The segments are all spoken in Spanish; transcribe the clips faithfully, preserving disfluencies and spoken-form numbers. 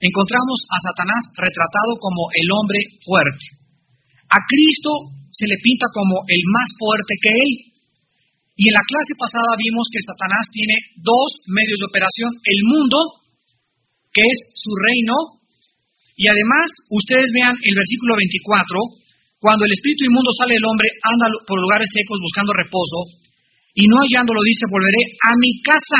encontramos a Satanás retratado como el hombre fuerte. A Cristo se le pinta como el más fuerte que él. Y en la clase pasada vimos que Satanás tiene dos medios de operación: el mundo, que es su reino, y además, ustedes vean el versículo veinticuatro, cuando el espíritu inmundo sale del hombre, anda por lugares secos buscando reposo, y no hallándolo dice, volveré a mi casa.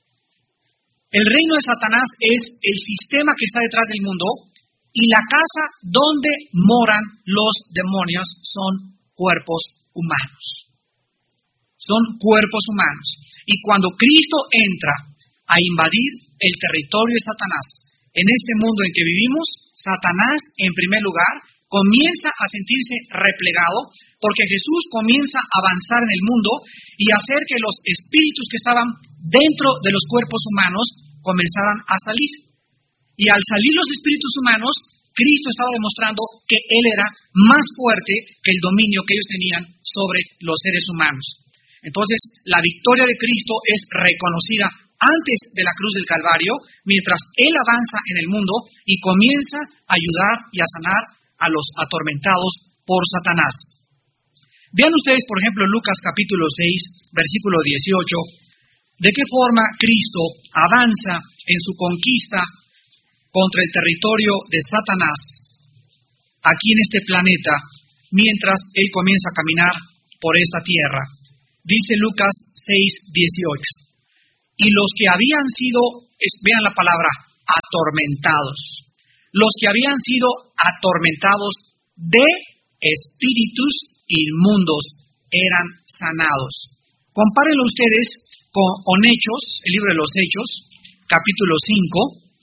El reino de Satanás es el sistema que está detrás del mundo, y la casa donde moran los demonios son cuerpos humanos. Son cuerpos humanos. Y cuando Cristo entra a invadir el territorio de Satanás, en este mundo en que vivimos, Satanás, en primer lugar, comienza a sentirse replegado, porque Jesús comienza a avanzar en el mundo y hacer que los espíritus que estaban dentro de los cuerpos humanos comenzaran a salir. Y al salir los espíritus humanos, Cristo estaba demostrando que Él era más fuerte que el dominio que ellos tenían sobre los seres humanos. Entonces, la victoria de Cristo es reconocida antes de la cruz del Calvario, mientras Él avanza en el mundo y comienza a ayudar y a sanar a los atormentados por Satanás. Vean ustedes, por ejemplo, Lucas capítulo seis, versículo dieciocho, de qué forma Cristo avanza en su conquista contra el territorio de Satanás aquí en este planeta, mientras Él comienza a caminar por esta tierra. Dice Lucas seis, dieciocho. Y los que habían sido, vean la palabra, atormentados. Los que habían sido atormentados de espíritus inmundos eran sanados. Compárenlo ustedes con, con Hechos, el libro de los Hechos, capítulo cinco.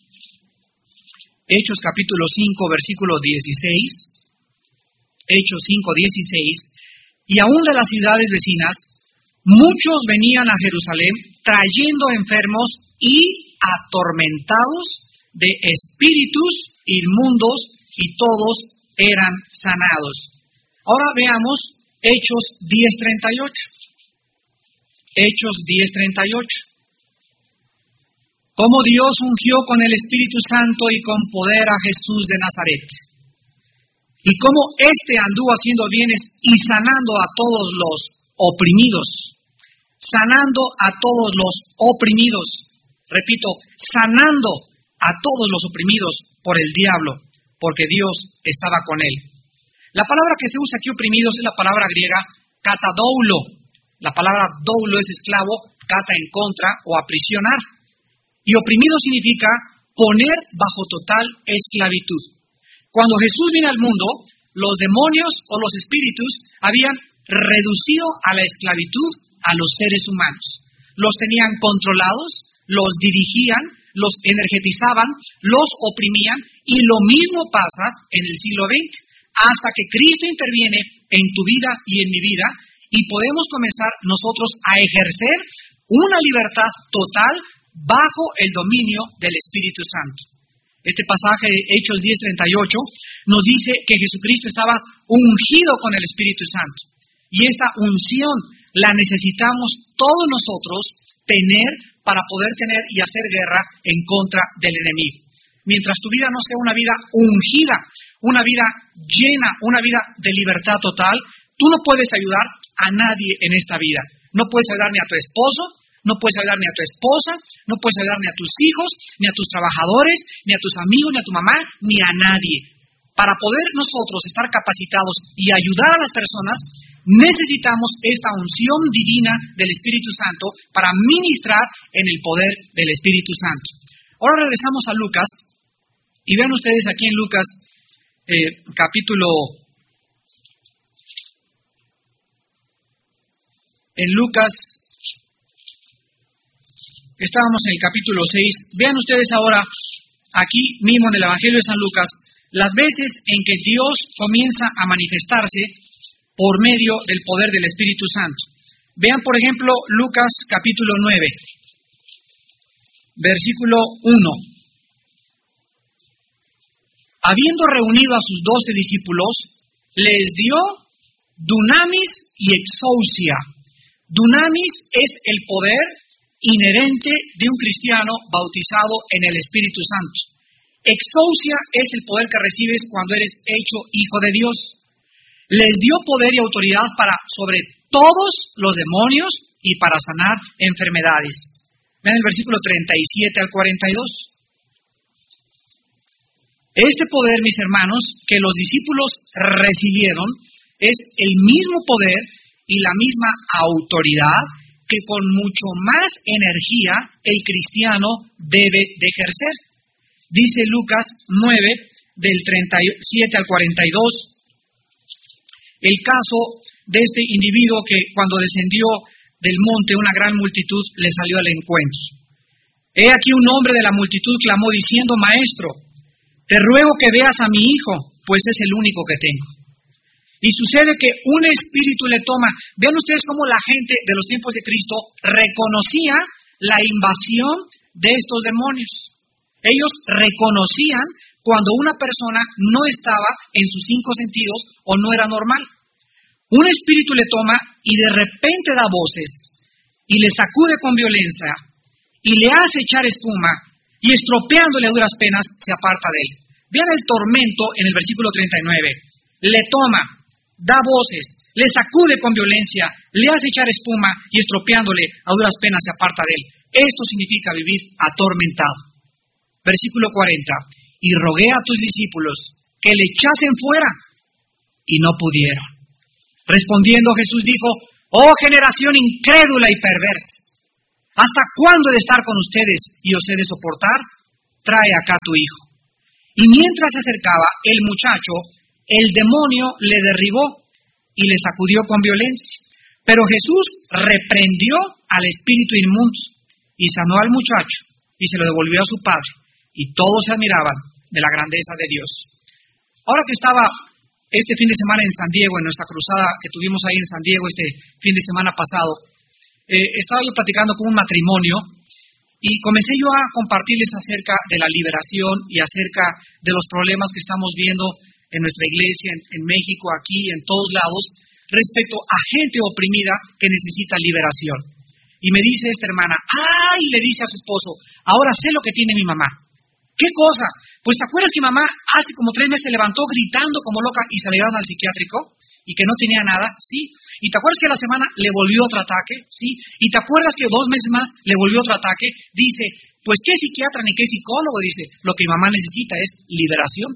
Hechos capítulo cinco, versículo dieciséis. Hechos cinco, dieciséis. Y aún de las ciudades vecinas, muchos venían a Jerusalén trayendo enfermos y atormentados de espíritus inmundos, y todos eran sanados. Ahora veamos Hechos diez, treinta y ocho. Hechos diez, treinta y ocho. Cómo Dios ungió con el Espíritu Santo y con poder a Jesús de Nazaret. Y cómo éste anduvo haciendo bienes y sanando a todos los oprimidos. Sanando a todos los oprimidos. Repito, sanando a todos los oprimidos por el diablo, porque Dios estaba con él. La palabra que se usa aquí, oprimidos, es la palabra griega katadoulo. La palabra doulo es esclavo, kata en contra o aprisionar. Y oprimido significa poner bajo total esclavitud. Cuando Jesús vino al mundo, los demonios o los espíritus habían reducido a la esclavitud a los seres humanos. Los tenían controlados, los dirigían, los energetizaban, los oprimían, y lo mismo pasa en el siglo veinte, hasta que Cristo interviene en tu vida y en mi vida, y podemos comenzar nosotros a ejercer una libertad total bajo el dominio del Espíritu Santo. Este pasaje de Hechos diez, treinta y ocho nos dice que Jesucristo estaba ungido con el Espíritu Santo. Y esta unción la necesitamos todos nosotros tener para poder tener y hacer guerra en contra del enemigo. Mientras tu vida no sea una vida ungida, una vida llena, una vida de libertad total, tú no puedes ayudar a nadie en esta vida. No puedes ayudar ni a tu esposo, no puedes ayudar ni a tu esposa, no puedes ayudar ni a tus hijos, ni a tus trabajadores, ni a tus amigos, ni a tu mamá, ni a nadie. Para poder nosotros estar capacitados y ayudar a las personas, necesitamos esta unción divina del Espíritu Santo para ministrar en el poder del Espíritu Santo. Ahora regresamos a Lucas, y vean ustedes aquí en Lucas, eh, capítulo, en Lucas, estábamos en el capítulo seis, vean ustedes ahora, aquí mismo en el Evangelio de San Lucas, las veces en que Dios comienza a manifestarse por medio del poder del Espíritu Santo. Vean, por ejemplo, Lucas capítulo nueve, versículo uno. Habiendo reunido a sus doce discípulos, les dio dunamis y exousia. Dunamis es el poder inherente de un cristiano bautizado en el Espíritu Santo. Exousia es el poder que recibes cuando eres hecho hijo de Dios. Les dio poder y autoridad para sobre todos los demonios y para sanar enfermedades. Vean el versículo treinta y siete al cuarenta y dos. Este poder, mis hermanos, que los discípulos recibieron, es el mismo poder y la misma autoridad que con mucho más energía el cristiano debe de ejercer. Dice Lucas nueve, del treinta y siete al cuarenta y dos, el caso de este individuo que cuando descendió del monte una gran multitud le salió al encuentro. He aquí un hombre de la multitud clamó diciendo: Maestro, te ruego que veas a mi hijo, pues es el único que tengo. Y sucede que un espíritu le toma. Vean ustedes cómo la gente de los tiempos de Cristo reconocía la invasión de estos demonios. Ellos reconocían cuando una persona no estaba en sus cinco sentidos o no era normal. Un espíritu le toma y de repente da voces y le sacude con violencia y le hace echar espuma y estropeándole a duras penas se aparta de él. Vean el tormento en el versículo treinta y nueve. Le toma, da voces, le sacude con violencia, le hace echar espuma y estropeándole a duras penas se aparta de él. Esto significa vivir atormentado. Versículo cuarenta. Y rogué a tus discípulos que le echasen fuera y no pudieron. Respondiendo Jesús dijo: Oh generación incrédula y perversa, ¿hasta cuándo he de estar con ustedes y os he de soportar? Trae acá tu hijo. Y mientras se acercaba el muchacho, el demonio le derribó y le sacudió con violencia. Pero Jesús reprendió al espíritu inmundo y sanó al muchacho y se lo devolvió a su padre. Y todos se admiraban de la grandeza de Dios. Ahora que estaba este fin de semana en San Diego, en nuestra cruzada que tuvimos ahí en San Diego este fin de semana pasado, eh, estaba yo platicando con un matrimonio y comencé yo a compartirles acerca de la liberación y acerca de los problemas que estamos viendo en nuestra iglesia, en, en México, aquí, en todos lados, respecto a gente oprimida que necesita liberación. Y me dice esta hermana: ¡ay! Le dice a su esposo: ahora sé lo que tiene mi mamá. ¿Qué cosa? Pues ¿te acuerdas que mamá hace como tres meses se levantó gritando como loca y se la llevaron al psiquiátrico? Y que no tenía nada, sí. ¿Y te acuerdas que a la semana le volvió otro ataque? Sí. ¿Y te acuerdas que dos meses más le volvió otro ataque? Dice: pues qué psiquiatra ni qué psicólogo, dice, lo que mi mamá necesita es liberación.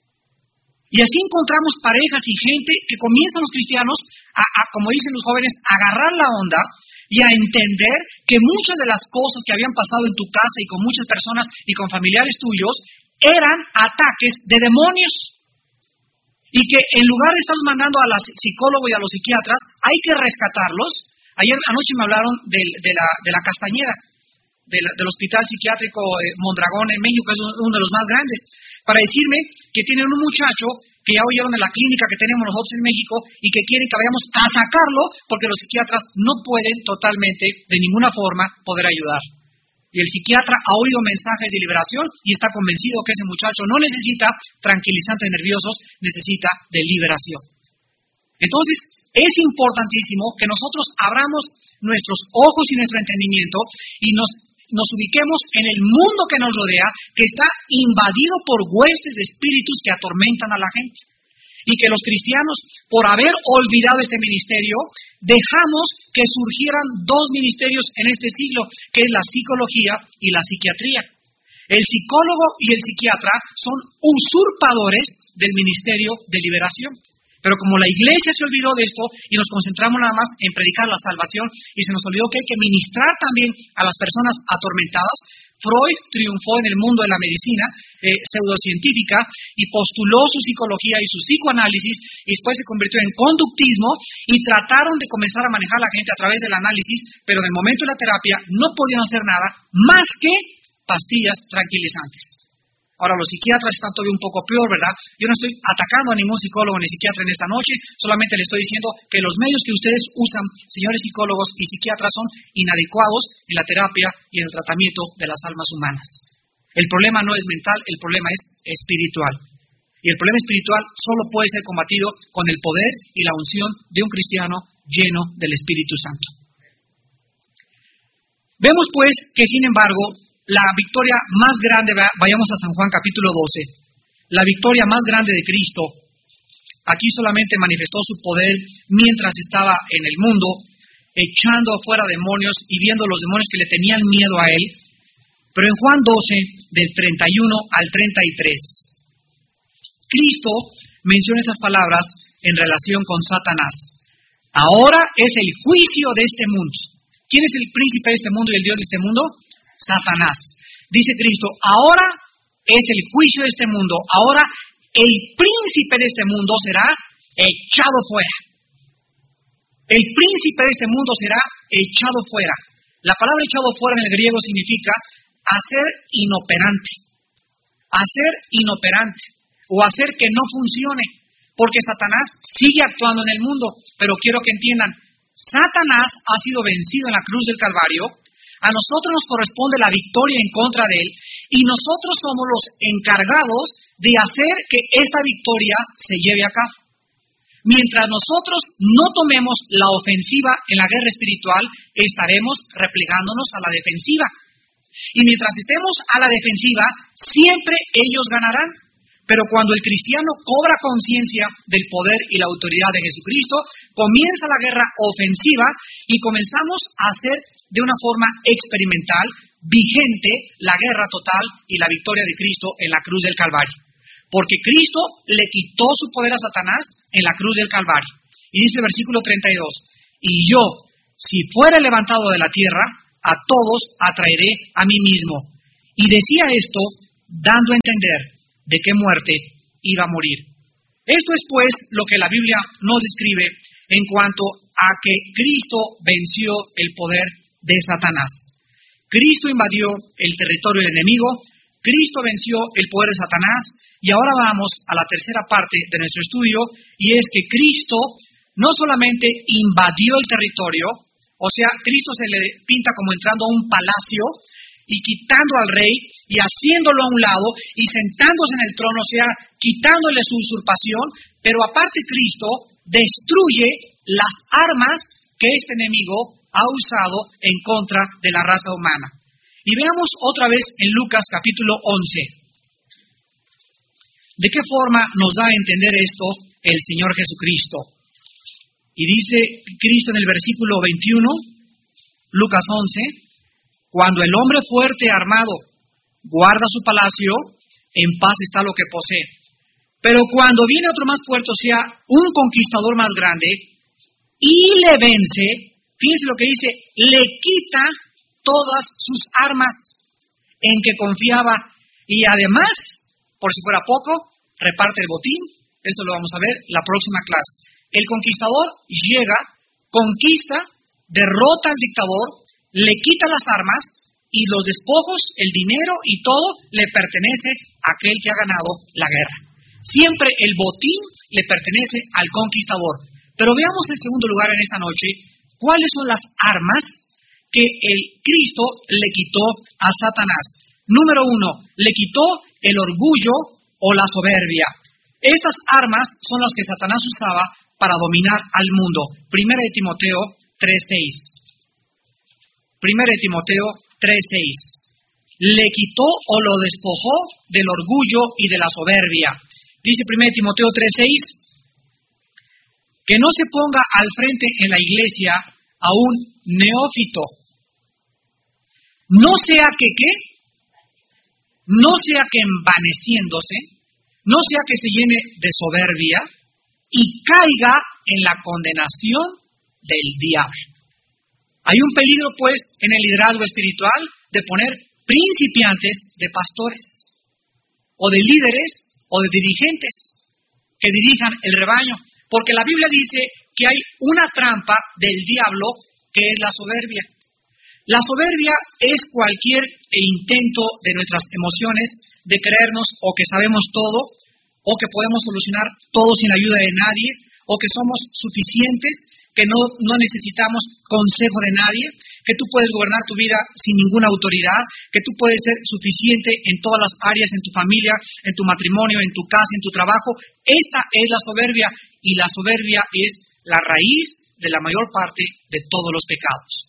Y así encontramos parejas y gente que comienzan los cristianos a, a, como dicen los jóvenes, a agarrar la onda y a entender que muchas de las cosas que habían pasado en tu casa y con muchas personas y con familiares tuyos eran ataques de demonios. Y que en lugar de estar mandando a los psicólogos y a los psiquiatras, hay que rescatarlos. Ayer anoche me hablaron de, de, la, de la Castañeda, de la, del Hospital Psiquiátrico eh, Mondragón en México, que es uno de los más grandes, para decirme que tienen un muchacho que ya oyeron de la clínica que tenemos nosotros en México y que quieren que vayamos a sacarlo porque los psiquiatras no pueden totalmente, de ninguna forma, poder ayudar. Y el psiquiatra ha oído mensajes de liberación y está convencido que ese muchacho no necesita tranquilizantes nerviosos, necesita de liberación. Entonces, es importantísimo que nosotros abramos nuestros ojos y nuestro entendimiento y nos, nos ubiquemos en el mundo que nos rodea, que está invadido por huestes de espíritus que atormentan a la gente. Y que los cristianos, por haber olvidado este ministerio, dejamos que surgieran dos ministerios en este siglo, que es la psicología y la psiquiatría. El psicólogo y el psiquiatra son usurpadores del ministerio de liberación. Pero como la iglesia se olvidó de esto y nos concentramos nada más en predicar la salvación y se nos olvidó que hay que ministrar también a las personas atormentadas, Freud triunfó en el mundo de la medicina eh, pseudocientífica y postuló su psicología y su psicoanálisis y después se convirtió en conductismo y trataron de comenzar a manejar a la gente a través del análisis, pero en el momento de la terapia no podían hacer nada más que pastillas tranquilizantes. Ahora, los psiquiatras están todavía un poco peor, ¿verdad? Yo no estoy atacando a ningún psicólogo ni psiquiatra en esta noche, solamente le estoy diciendo que los medios que ustedes usan, señores psicólogos y psiquiatras, son inadecuados en la terapia y en el tratamiento de las almas humanas. El problema no es mental, el problema es espiritual. Y el problema espiritual solo puede ser combatido con el poder y la unción de un cristiano lleno del Espíritu Santo. Vemos pues que, sin embargo, la victoria más grande, vayamos a San Juan capítulo doce, la victoria más grande de Cristo, aquí solamente manifestó su poder mientras estaba en el mundo, echando afuera demonios y viendo los demonios que le tenían miedo a él. Pero en Juan doce, del treinta y uno al treinta y tres, Cristo menciona esas palabras en relación con Satanás. Ahora es el juicio de este mundo. ¿Quién es el príncipe de este mundo y el Dios de este mundo? Satanás. Dice Cristo, ahora es el juicio de este mundo. Ahora el príncipe de este mundo será echado fuera. El príncipe de este mundo será echado fuera. La palabra echado fuera en el griego significa hacer inoperante. Hacer inoperante. O hacer que no funcione. Porque Satanás sigue actuando en el mundo. Pero quiero que entiendan, Satanás ha sido vencido en la cruz del Calvario. A nosotros nos corresponde la victoria en contra de él. Y nosotros somos los encargados de hacer que esta victoria se lleve a cabo. Mientras nosotros no tomemos la ofensiva en la guerra espiritual, estaremos replegándonos a la defensiva. Y mientras estemos a la defensiva, siempre ellos ganarán. Pero cuando el cristiano cobra conciencia del poder y la autoridad de Jesucristo, comienza la guerra ofensiva y comenzamos a hacer de una forma experimental, vigente, la guerra total y la victoria de Cristo en la cruz del Calvario. Porque Cristo le quitó su poder a Satanás en la cruz del Calvario. Y dice el versículo treinta y dos, y yo, si fuera levantado de la tierra, a todos atraeré a mí mismo. Y decía esto, dando a entender de qué muerte iba a morir. Esto es pues lo que la Biblia nos describe en cuanto a que Cristo venció el poder de Satanás. Cristo invadió el territorio del enemigo, Cristo venció el poder de Satanás, y ahora vamos a la tercera parte de nuestro estudio, y es que Cristo no solamente invadió el territorio, o sea, Cristo se le pinta como entrando a un palacio y quitando al rey y haciéndolo a un lado y sentándose en el trono, o sea, quitándole su usurpación, pero aparte Cristo destruye las armas que este enemigo ha usado en contra de la raza humana. Y veamos otra vez en Lucas capítulo once. ¿De qué forma nos da a entender esto el Señor Jesucristo? Y dice Cristo en el versículo veintiuno, Lucas once, cuando el hombre fuerte armado guarda su palacio, en paz está lo que posee. Pero cuando viene otro más fuerte, o sea, un conquistador más grande, y le vence, fíjense lo que dice, le quita todas sus armas en que confiaba, y además, por si fuera poco, reparte el botín. Eso lo vamos a ver la próxima clase. El conquistador llega, conquista, derrota al dictador, le quita las armas y los despojos, el dinero y todo le pertenece a aquel que ha ganado la guerra. Siempre el botín le pertenece al conquistador. Pero veamos en segundo lugar en esta noche cuáles son las armas que el Cristo le quitó a Satanás. Número uno, le quitó el orgullo o la soberbia. Estas armas son las que Satanás usaba para dominar al mundo. Primera de Timoteo tres seis. Primera de Timoteo tres seis. Le quitó o lo despojó del orgullo y de la soberbia. Dice Primera de Timoteo tres seis, que no se ponga al frente en la iglesia a un neófito. No sea que, ¿qué? No sea que envaneciéndose, no sea que se llene de soberbia y caiga en la condenación del diablo. Hay un peligro, pues, en el liderazgo espiritual de poner principiantes de pastores, o de líderes, o de dirigentes que dirijan el rebaño. Porque la Biblia dice que hay una trampa del diablo que es la soberbia. La soberbia es cualquier intento de nuestras emociones de creernos o que sabemos todo, o que podemos solucionar todo sin ayuda de nadie, o que somos suficientes, que no, no necesitamos consejo de nadie, que tú puedes gobernar tu vida sin ninguna autoridad, que tú puedes ser suficiente en todas las áreas, en tu familia, en tu matrimonio, en tu casa, en tu trabajo. Esta es la soberbia, y la soberbia es la raíz de la mayor parte de todos los pecados.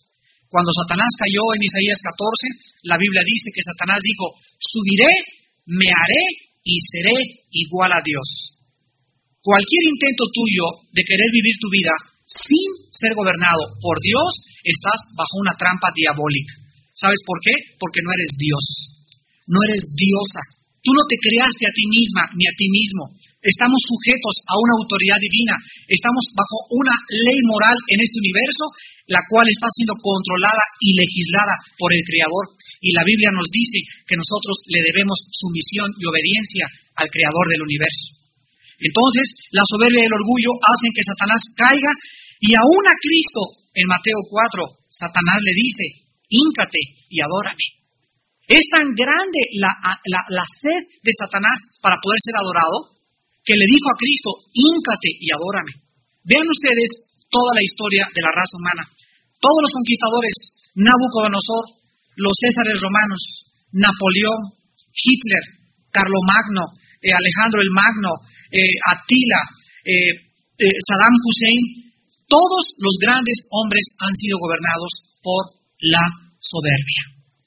Cuando Satanás cayó en Isaías catorce, la Biblia dice que Satanás dijo, subiré, me haré y seré igual a Dios. Cualquier intento tuyo de querer vivir tu vida sin ser gobernado por Dios, estás bajo una trampa diabólica. ¿Sabes por qué? Porque no eres Dios. No eres diosa. Tú no te creaste a ti misma ni a ti mismo. Estamos sujetos a una autoridad divina. Estamos bajo una ley moral en este universo, la cual está siendo controlada y legislada por el Creador. Y la Biblia nos dice que nosotros le debemos sumisión y obediencia al Creador del universo. Entonces, la soberbia y el orgullo hacen que Satanás caiga, y aún a Cristo, en Mateo cuatro, Satanás le dice, híncate y adórame. Es tan grande la, la, la sed de Satanás para poder ser adorado, que le dijo a Cristo, híncate y adórame. Vean ustedes toda la historia de la raza humana. Todos los conquistadores, Nabucodonosor, los Césares romanos, Napoleón, Hitler, Carlomagno, eh, Alejandro el Magno, eh, Atila, eh, eh, Saddam Hussein, todos los grandes hombres han sido gobernados por la soberbia.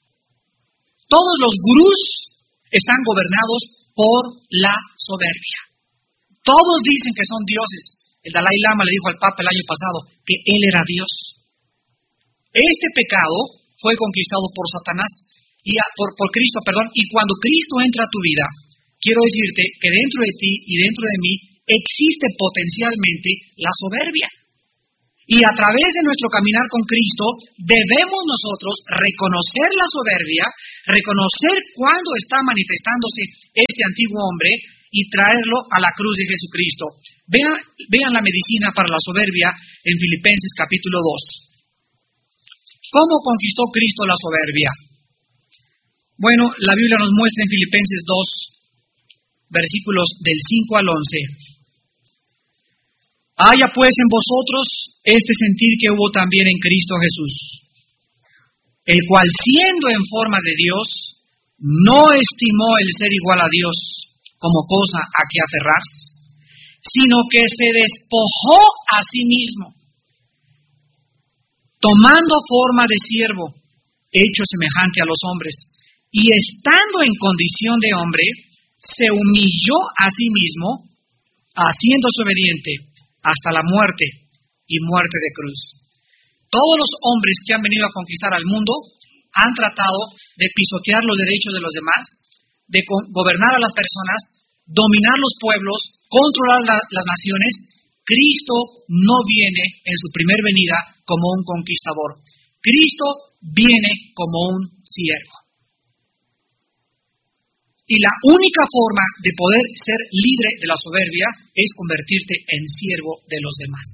Todos los gurús están gobernados por la soberbia. Todos dicen que son dioses. El Dalai Lama le dijo al Papa el año pasado que él era Dios. Este pecado fue conquistado por Satanás y a, por, por Cristo, perdón. Y cuando Cristo entra a tu vida, quiero decirte que dentro de ti y dentro de mí existe potencialmente la soberbia. Y a través de nuestro caminar con Cristo, debemos nosotros reconocer la soberbia, reconocer cuándo está manifestándose este antiguo hombre y traerlo a la cruz de Jesucristo. Vean, vean la medicina para la soberbia en Filipenses capítulo dos. ¿Cómo conquistó Cristo la soberbia? Bueno, la Biblia nos muestra en Filipenses dos, versículos del cinco al once. Haya pues en vosotros este sentir que hubo también en Cristo Jesús, el cual siendo en forma de Dios, no estimó el ser igual a Dios como cosa a que aferrarse, sino que se despojó a sí mismo, tomando forma de siervo, hecho semejante a los hombres, y estando en condición de hombre, se humilló a sí mismo, haciéndose obediente hasta la muerte y muerte de cruz. Todos los hombres que han venido a conquistar al mundo han tratado de pisotear los derechos de los demás, de gobernar a las personas, dominar los pueblos, controlar la, las naciones. Cristo no viene en su primer venida como un conquistador. Cristo viene como un siervo. Y la única forma de poder ser libre de la soberbia es convertirte en siervo de los demás.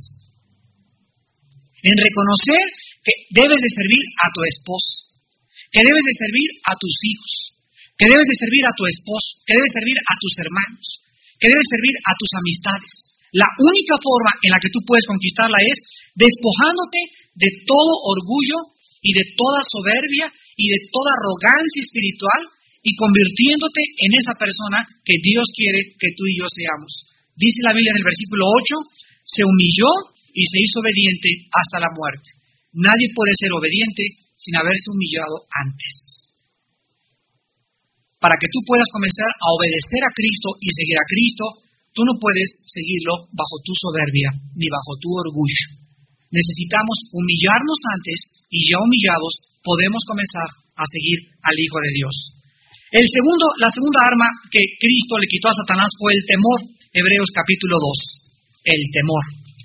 En reconocer que debes de servir a tu esposo, que debes de servir a tus hijos, que debes de servir a tu esposo, que debes servir a tus hermanos, que debes servir a tus amistades. La única forma en la que tú puedes conquistarla es despojándote de todo orgullo y de toda soberbia y de toda arrogancia espiritual, y convirtiéndote en esa persona que Dios quiere que tú y yo seamos. Dice la Biblia en el versículo ocho, se humilló y se hizo obediente hasta la muerte. Nadie puede ser obediente sin haberse humillado antes. Para que tú puedas comenzar a obedecer a Cristo y seguir a Cristo, tú no puedes seguirlo bajo tu soberbia ni bajo tu orgullo. Necesitamos humillarnos antes y ya humillados podemos comenzar a seguir al Hijo de Dios. El segundo, la segunda arma que Cristo le quitó a Satanás fue el temor. Hebreos capítulo dos. El temor.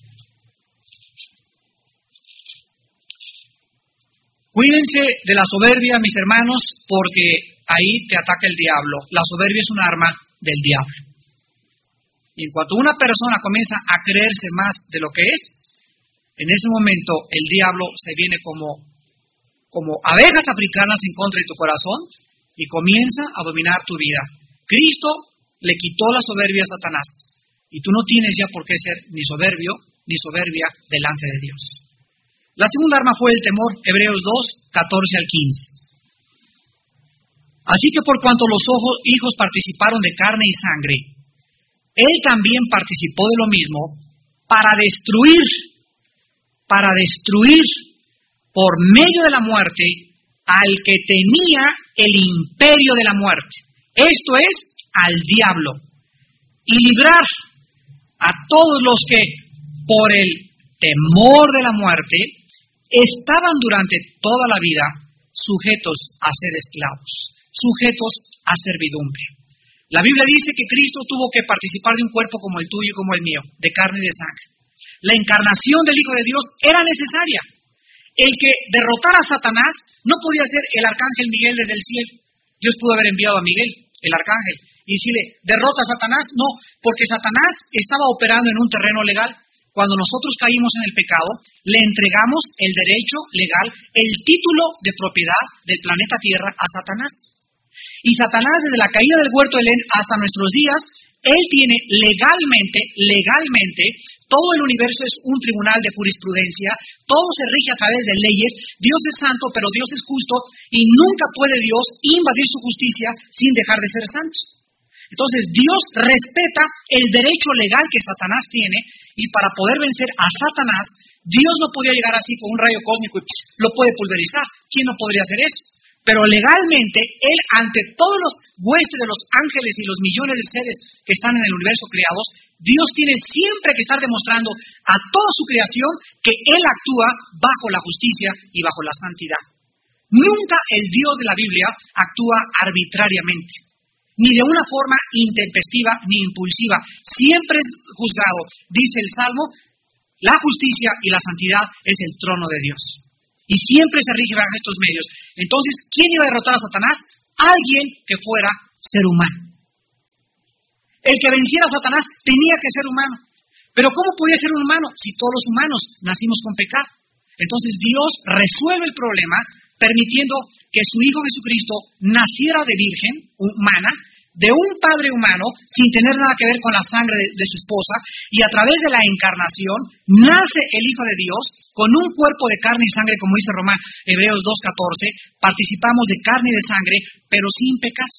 Cuídense de la soberbia, mis hermanos, porque ahí te ataca el diablo. La soberbia es un arma del diablo. Y en cuanto una persona comienza a creerse más de lo que es, en ese momento el diablo se viene como, como abejas africanas en contra de tu corazón y comienza a dominar tu vida. Cristo le quitó la soberbia a Satanás y tú no tienes ya por qué ser ni soberbio ni soberbia delante de Dios. La segunda arma fue el temor, Hebreos dos, catorce al quince. Así que por cuanto los ojos, hijos participaron de carne y sangre, Él también participó de lo mismo para destruir, para destruir por medio de la muerte al que tenía el imperio de la muerte, esto es, al diablo, y librar a todos los que por el temor de la muerte estaban durante toda la vida sujetos a ser esclavos, sujetos a servidumbre. La Biblia dice que Cristo tuvo que participar de un cuerpo como el tuyo y como el mío, de carne y de sangre. La encarnación del Hijo de Dios era necesaria. El que derrotara a Satanás no podía ser el arcángel Miguel desde el cielo. Dios pudo haber enviado a Miguel, el arcángel, y decirle, derrota a Satanás. No, porque Satanás estaba operando en un terreno legal. Cuando nosotros caímos en el pecado, le entregamos el derecho legal, el título de propiedad del planeta Tierra a Satanás. Y Satanás, desde la caída del huerto de Edén hasta nuestros días, él tiene legalmente, legalmente, todo el universo es un tribunal de jurisprudencia, todo se rige a través de leyes, Dios es santo, pero Dios es justo, y nunca puede Dios invadir su justicia sin dejar de ser santo. Entonces Dios respeta el derecho legal que Satanás tiene, y para poder vencer a Satanás, Dios no podía llegar así con un rayo cósmico y pss, lo puede pulverizar. ¿Quién no podría hacer eso? Pero legalmente, Él ante todos los huestes de los ángeles y los millones de seres que están en el universo creados, Dios tiene siempre que estar demostrando a toda su creación que Él actúa bajo la justicia y bajo la santidad. Nunca el Dios de la Biblia actúa arbitrariamente, ni de una forma intempestiva ni impulsiva. Siempre es juzgado. Dice el Salmo, la justicia y la santidad es el trono de Dios. Y siempre se rige bajo estos medios. Entonces, ¿quién iba a derrotar a Satanás? Alguien que fuera ser humano. El que venciera a Satanás tenía que ser humano. Pero ¿cómo podía ser un humano si todos los humanos nacimos con pecado? Entonces Dios resuelve el problema permitiendo que su Hijo Jesucristo naciera de virgen, humana, de un padre humano, sin tener nada que ver con la sangre de, de su esposa, y a través de la encarnación nace el Hijo de Dios con un cuerpo de carne y sangre, como dice Román, Hebreos dos catorce, participamos de carne y de sangre, pero sin pecado.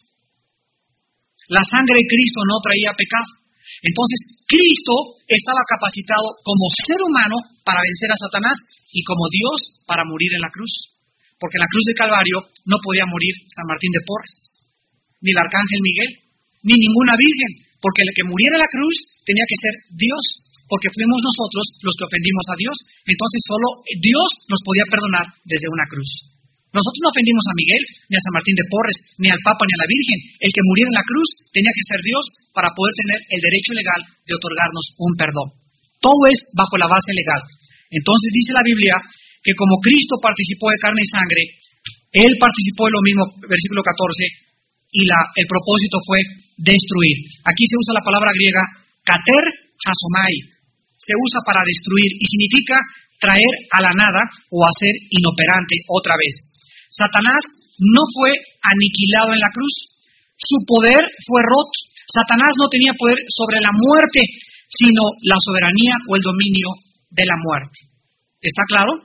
La sangre de Cristo no traía pecado. Entonces, Cristo estaba capacitado como ser humano para vencer a Satanás y como Dios para morir en la cruz. Porque en la cruz de Calvario no podía morir San Martín de Porres, ni el arcángel Miguel, ni ninguna virgen, porque el que muriera en la cruz tenía que ser Dios, porque fuimos nosotros los que ofendimos a Dios. Entonces solo Dios nos podía perdonar desde una cruz. Nosotros no ofendimos a Miguel, ni a San Martín de Porres, ni al Papa, ni a la Virgen. El que muriera en la cruz tenía que ser Dios para poder tener el derecho legal de otorgarnos un perdón. Todo es bajo la base legal. Entonces dice la Biblia que como Cristo participó de carne y sangre, Él participó de lo mismo, versículo catorce, y la, el propósito fue destruir. Aquí se usa la palabra griega kater hasomai, se usa para destruir y significa traer a la nada o hacer inoperante otra vez. Satanás no fue aniquilado en la cruz, su poder fue roto. Satanás no tenía poder sobre la muerte, sino la soberanía o el dominio de la muerte. ¿Está claro?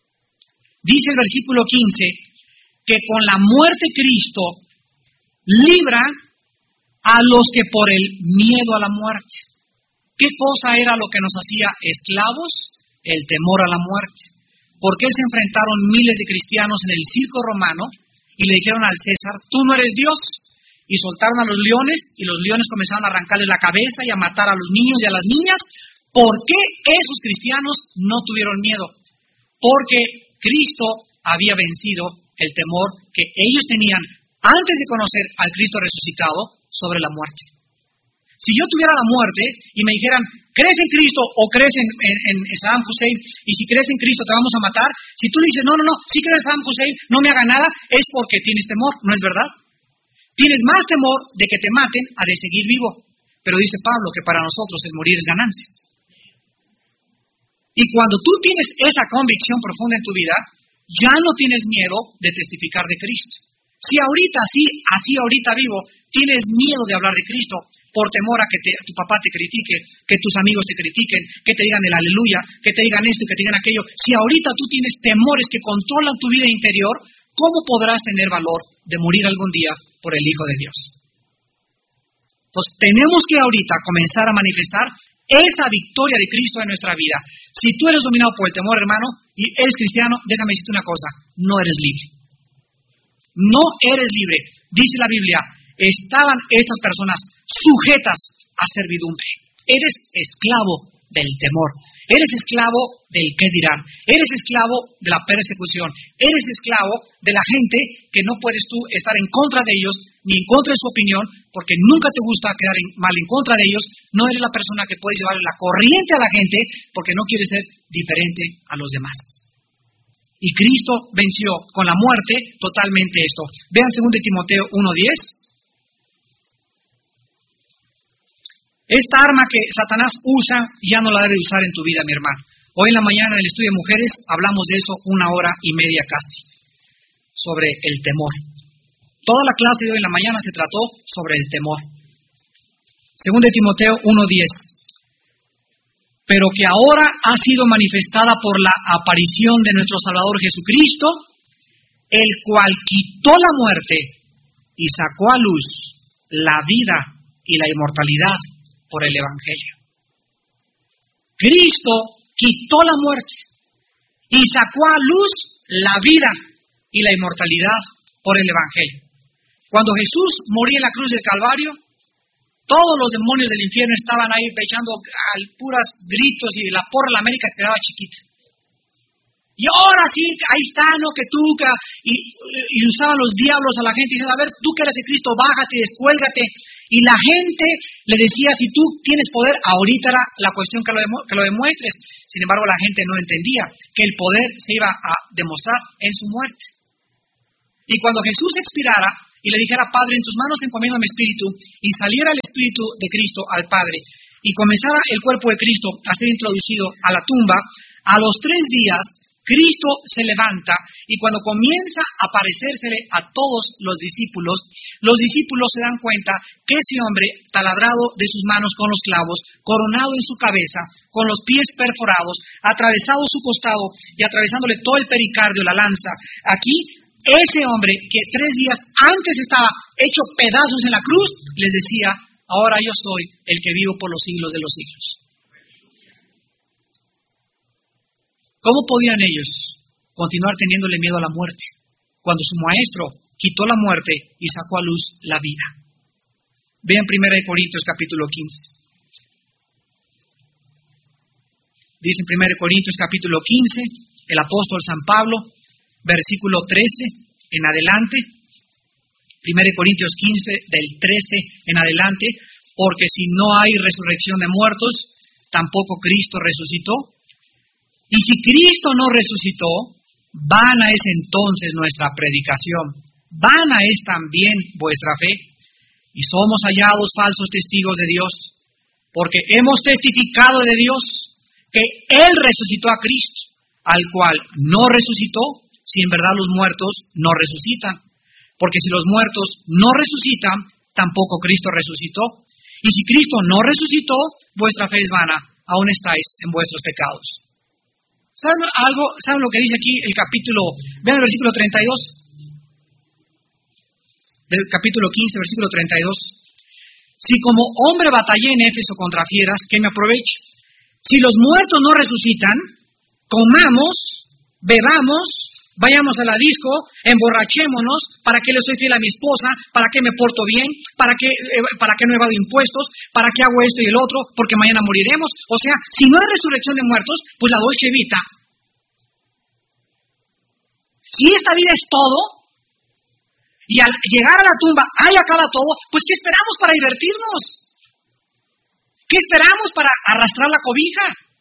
Dice el versículo quince que con la muerte Cristo libra a los que por el miedo a la muerte. ¿Qué cosa era lo que nos hacía esclavos? El temor a la muerte. ¿Por qué se enfrentaron miles de cristianos en el circo romano y le dijeron al César, tú no eres Dios? Y soltaron a los leones y los leones comenzaron a arrancarle la cabeza y a matar a los niños y a las niñas. ¿Por qué esos cristianos no tuvieron miedo? Porque Cristo había vencido el temor que ellos tenían antes de conocer al Cristo resucitado sobre la muerte. Si yo tuviera la muerte y me dijeran, ¿crees en Cristo o crees en, en, en Saddam Hussein? Y si crees en Cristo te vamos a matar. Si tú dices, no, no, no, si crees en Saddam Hussein, no me haga nada, es porque tienes temor, ¿no es verdad? Tienes más temor de que te maten a de seguir vivo. Pero dice Pablo que para nosotros el morir es ganancia. Y cuando tú tienes esa convicción profunda en tu vida, ya no tienes miedo de testificar de Cristo. Si ahorita, sí, así ahorita vivo, tienes miedo de hablar de Cristo por temor a que te, tu papá te critique, que tus amigos te critiquen, que te digan el aleluya, que te digan esto y que te digan aquello. Si ahorita tú tienes temores que controlan tu vida interior, ¿cómo podrás tener valor de morir algún día por el Hijo de Dios? Entonces, tenemos que ahorita comenzar a manifestar esa victoria de Cristo en nuestra vida. Si tú eres dominado por el temor, hermano, y eres cristiano, déjame decirte una cosa, no eres libre. No eres libre. Dice la Biblia, estaban estas personas sujetas a servidumbre. Eres esclavo del temor. Eres esclavo del qué dirán. Eres esclavo de la persecución. Eres esclavo de la gente que no puedes tú estar en contra de ellos, ni en contra de su opinión, porque nunca te gusta quedar en, mal en contra de ellos. No eres la persona que puede llevar la corriente a la gente porque no quieres ser diferente a los demás. Y Cristo venció con la muerte totalmente esto. Vean segundo Timoteo uno diez. Esta arma que Satanás usa ya no la debe usar en tu vida, mi hermano. Hoy en la mañana en el estudio de mujeres hablamos de eso una hora y media casi, sobre el temor. Toda la clase de hoy en la mañana se trató sobre el temor. Segundo Timoteo uno diez. Pero que ahora ha sido manifestada por la aparición de nuestro Salvador Jesucristo, el cual quitó la muerte y sacó a luz la vida y la inmortalidad por el Evangelio. Cristo quitó la muerte y sacó a luz la vida y la inmortalidad por el Evangelio. Cuando Jesús moría en la cruz del Calvario, todos los demonios del infierno estaban ahí echando al puras gritos y la porra de la América se quedaba chiquita. Y ahora sí, ahí está, no que tú, que, y, y usaban los diablos a la gente y decían, a ver, tú que eres de Cristo, bájate, descuélgate. Y la gente le decía, si tú tienes poder, ahorita era la cuestión que lo, demu- que lo demuestres. Sin embargo, la gente no entendía que el poder se iba a demostrar en su muerte. Y cuando Jesús expirara y le dijera, Padre, en tus manos encomiendo mi espíritu, y saliera el espíritu de Cristo al Padre, y comenzara el cuerpo de Cristo a ser introducido a la tumba, a los tres días, Cristo se levanta y cuando comienza a aparecérsele a todos los discípulos, los discípulos se dan cuenta que ese hombre, taladrado de sus manos con los clavos, coronado en su cabeza, con los pies perforados, atravesado su costado y atravesándole todo el pericardio, la lanza, aquí ese hombre que tres días antes estaba hecho pedazos en la cruz, les decía, ahora yo soy el que vivo por los siglos de los siglos. ¿Cómo podían ellos continuar teniéndole miedo a la muerte cuando su maestro quitó la muerte y sacó a luz la vida? Vean primera de Corintios capítulo quince. Dice en primera de Corintios capítulo quince, el apóstol San Pablo, versículo trece en adelante. primera de Corintios quince, del trece en adelante. Porque si no hay resurrección de muertos, tampoco Cristo resucitó. Y si Cristo no resucitó, vana es entonces nuestra predicación, vana es también vuestra fe, y somos hallados falsos testigos de Dios, porque hemos testificado de Dios que Él resucitó a Cristo, al cual no resucitó, si en verdad los muertos no resucitan, porque si los muertos no resucitan, tampoco Cristo resucitó, y si Cristo no resucitó, vuestra fe es vana, aún estáis en vuestros pecados. ¿Saben algo? ¿Saben lo que dice aquí el capítulo? Vean el versículo treinta y dos. Del capítulo quince, versículo treinta y dos. Si como hombre batallé en Éfeso contra fieras, ¿qué me aprovecho? Si los muertos no resucitan, comamos, bebamos, vayamos a la disco, emborrachémonos, ¿para qué le soy fiel a mi esposa? ¿Para qué me porto bien? ¿Para qué, eh, para qué no evado impuestos? ¿Para qué hago esto y el otro? Porque mañana moriremos. O sea, si no hay resurrección de muertos, pues la dolce vita. Si esta vida es todo, y al llegar a la tumba ahí acaba todo, pues ¿qué esperamos para divertirnos? ¿Qué esperamos para arrastrar la cobija?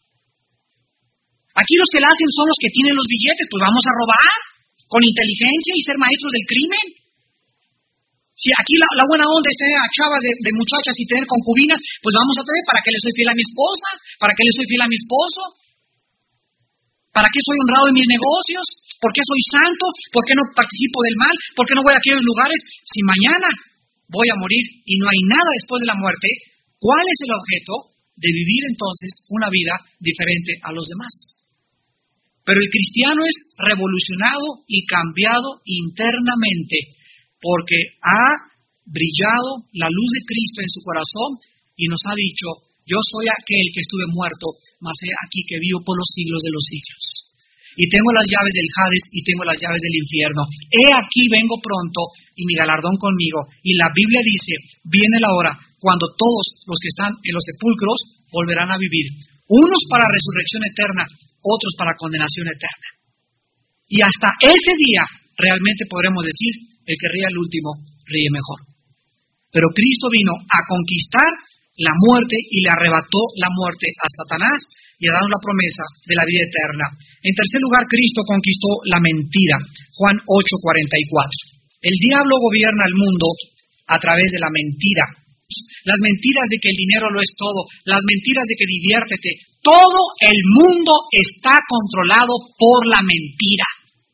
Aquí los que la hacen son los que tienen los billetes, pues vamos a robar con inteligencia y ser maestros del crimen. Si aquí la, la buena onda es tener a chavas de, de muchachas y tener concubinas, pues vamos a tener, ¿para qué le soy fiel a mi esposa? ¿Para qué le soy fiel a mi esposo? ¿Para qué soy honrado en mis negocios? ¿Por qué soy santo? ¿Por qué no participo del mal? ¿Por qué no voy a aquellos lugares? Si mañana voy a morir y no hay nada después de la muerte, ¿cuál es el objeto de vivir entonces una vida diferente a los demás? Pero el cristiano es revolucionado y cambiado internamente porque ha brillado la luz de Cristo en su corazón y nos ha dicho, yo soy aquel que estuve muerto, mas he aquí que vivo por los siglos de los siglos. Y tengo las llaves del Hades y tengo las llaves del infierno. He aquí vengo pronto y mi galardón conmigo. Y la Biblia dice, viene la hora cuando todos los que están en los sepulcros volverán a vivir. Unos para resurrección eterna, otros para condenación eterna. Y hasta ese día realmente podremos decir, el que ríe al último, ríe mejor. Pero Cristo vino a conquistar la muerte y le arrebató la muerte a Satanás y a darnos la promesa de la vida eterna. En tercer lugar, Cristo conquistó la mentira. Juan ocho cuarenta y cuatro. El diablo gobierna el mundo a través de la mentira. Las mentiras de que el dinero lo es todo, las mentiras de que diviértete. Todo el mundo está controlado por la mentira.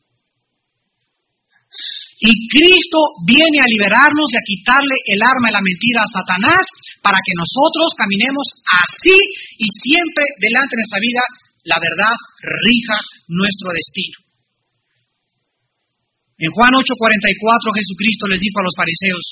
Y Cristo viene a liberarnos y a quitarle el arma de la mentira a Satanás para que nosotros caminemos así y siempre delante de nuestra vida la verdad rija nuestro destino. En Juan ocho cuarenta y cuatro Jesucristo les dijo a los fariseos,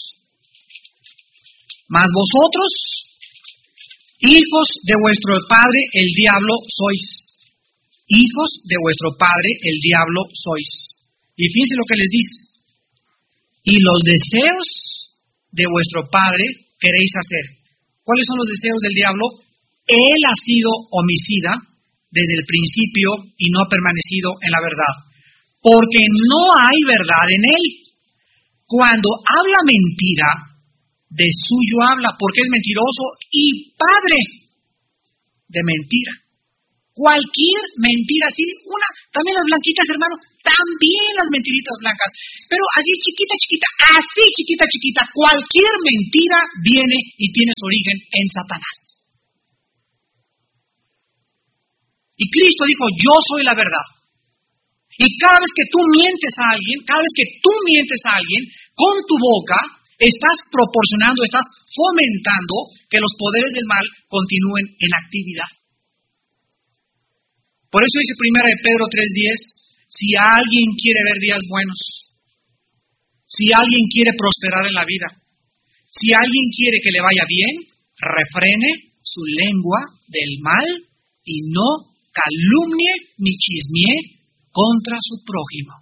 mas vosotros, hijos de vuestro padre el diablo sois, hijos de vuestro padre el diablo sois. Y fíjense lo que les dice, y los deseos de vuestro padre queréis hacer. ¿Cuáles son los deseos del diablo? Él ha sido homicida desde el principio y no ha permanecido en la verdad, porque no hay verdad en él. Cuando habla mentira, de suyo habla, porque es mentiroso y padre de mentira. Cualquier mentira, sí, una, también las blanquitas, hermano, también las mentiritas blancas, pero así chiquita, chiquita, así chiquita, chiquita, cualquier mentira viene y tiene su origen en Satanás. Y Cristo dijo, yo soy la verdad. Y cada vez que tú mientes a alguien, cada vez que tú mientes a alguien, con tu boca, estás proporcionando, estás fomentando que los poderes del mal continúen en actividad. Por eso dice primera de Pedro tres diez, si alguien quiere ver días buenos, si alguien quiere prosperar en la vida, si alguien quiere que le vaya bien, refrene su lengua del mal y no calumnie ni chismee contra su prójimo.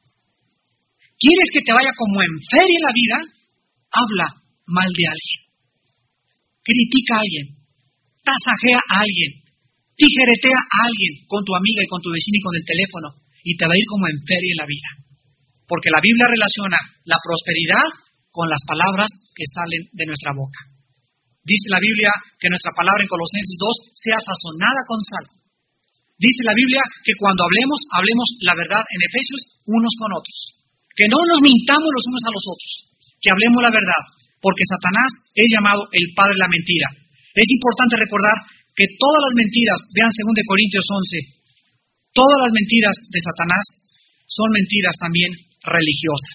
¿Quieres que te vaya como en feria en la vida? Habla mal de alguien, critica a alguien, tasajea a alguien, tijeretea a alguien con tu amiga y con tu vecina y con el teléfono y te va a ir como en feria en la vida. Porque la Biblia relaciona la prosperidad con las palabras que salen de nuestra boca. Dice la Biblia que nuestra palabra en Colosenses dos sea sazonada con sal. Dice la Biblia que cuando hablemos, hablemos la verdad en Efesios unos con otros. Que no nos mintamos los unos a los otros. Que hablemos la verdad. Porque Satanás es llamado el padre de la mentira. Es importante recordar que todas las mentiras, vean segunda de Corintios once, todas las mentiras de Satanás son mentiras también religiosas.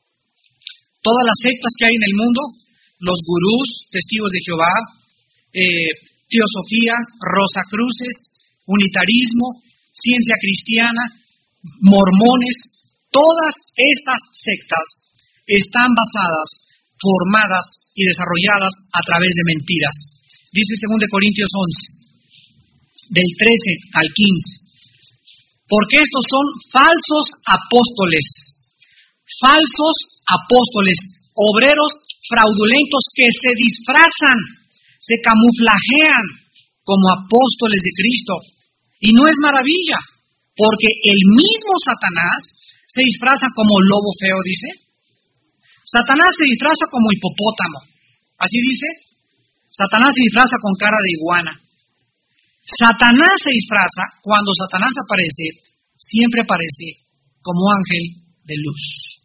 Todas las sectas que hay en el mundo, los gurús, testigos de Jehová, eh, teosofía, rosacruces, unitarismo, ciencia cristiana, mormones, todas estas sectas están basadas, formadas y desarrolladas a través de mentiras. Dice segunda de Corintios once, del trece al quince, porque estos son falsos apóstoles, falsos apóstoles, obreros fraudulentos que se disfrazan, se camuflajean como apóstoles de Cristo. Y no es maravilla, porque el mismo Satanás se disfraza como lobo feo, dice. Satanás se disfraza como hipopótamo, así dice. Satanás se disfraza con cara de iguana. Satanás se disfraza, cuando Satanás aparece, siempre aparece como ángel de luz.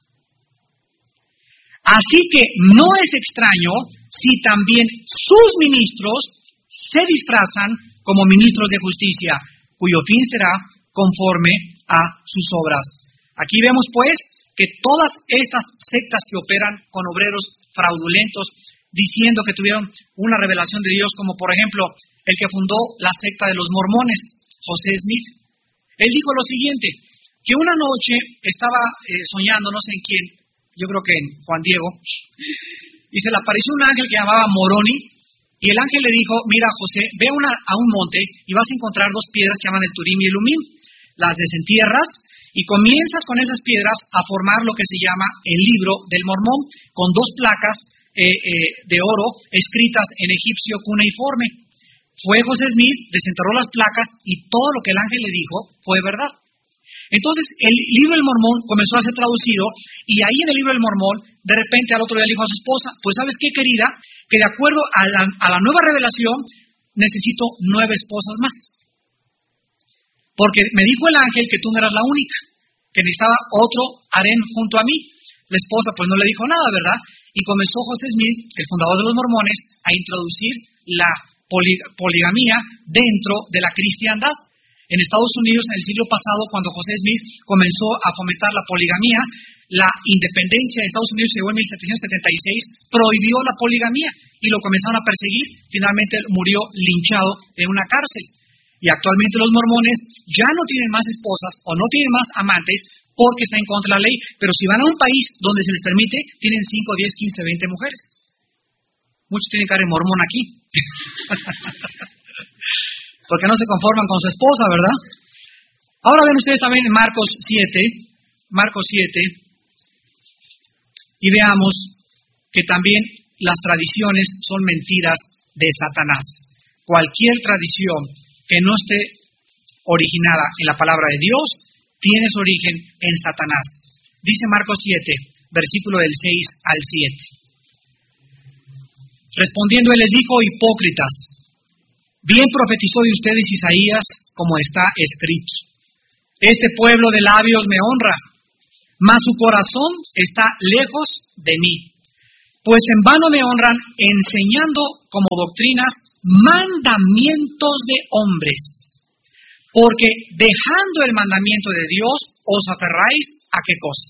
Así que no es extraño si también sus ministros se disfrazan como ministros de justicia, cuyo fin será conforme a sus obras. Aquí vemos pues que todas estas sectas que operan con obreros fraudulentos, diciendo que tuvieron una revelación de Dios, como por ejemplo el que fundó la secta de los mormones, José Smith. Él dijo lo siguiente, que una noche estaba eh, soñando, no sé en quién, yo creo que en Juan Diego, y se le apareció un ángel que llamaba Moroni, Y el ángel le dijo, mira José, ve una, a un monte y vas a encontrar dos piedras que llaman el Turim y el Umim. Las desentierras y comienzas con esas piedras a formar lo que se llama el libro del Mormón, con dos placas eh, eh, de oro escritas en egipcio cuneiforme. Fue José Smith, desenterró las placas y todo lo que el ángel le dijo fue verdad. Entonces el libro del Mormón comenzó a ser traducido y ahí en el libro del Mormón, de repente al otro día le dijo a su esposa, pues ¿sabes qué, querida? Que de acuerdo a la, a la nueva revelación necesito nueve esposas más. Porque me dijo el ángel que tú no eras la única, que necesitaba otro harén junto a mí. La esposa pues no le dijo nada, ¿verdad? Y comenzó José Smith, el fundador de los mormones, a introducir la poli- poligamía dentro de la cristiandad. En Estados Unidos, en el siglo pasado, cuando José Smith comenzó a fomentar la poligamía, la independencia de Estados Unidos llegó en mil setecientos setenta y seis, prohibió la poligamía y lo comenzaron a perseguir. Finalmente murió linchado en una cárcel. Y actualmente los mormones ya no tienen más esposas o no tienen más amantes porque está en contra de la ley. Pero si van a un país donde se les permite, tienen cinco, diez, quince, veinte mujeres. Muchos tienen cara de mormón aquí. Porque no se conforman con su esposa, ¿verdad? Ahora ven ustedes también en Marcos siete, Marcos siete, y veamos que también las tradiciones son mentiras de Satanás. Cualquier tradición que no esté originada en la palabra de Dios tiene su origen en Satanás. Dice Marcos siete, versículo del seis al siete. Respondiendo él les dijo, hipócritas, bien profetizó de ustedes Isaías, como está escrito. Este pueblo de labios me honra, mas su corazón está lejos de mí. Pues en vano me honran enseñando como doctrinas mandamientos de hombres. Porque dejando el mandamiento de Dios, os aferráis a qué cosa?